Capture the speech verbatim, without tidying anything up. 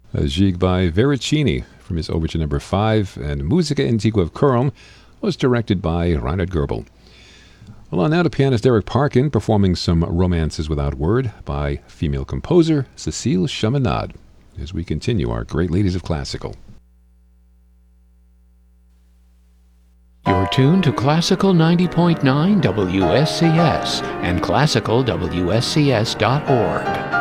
A Gigue by Veracini from his Overture Number five, and Musica Antigua of Köln was directed by Reinhard Goebel. Well, on now to pianist Eric Parkin performing some Romances Without Word by female composer Cécile Chaminade, as we continue our Great Ladies of Classical. You're tuned to Classical ninety point nine W S C S and classical W S C S dot org.